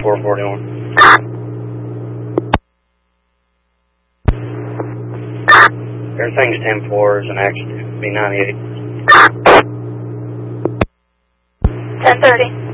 441. Everything's 10-4 is an accident. B98. 1030.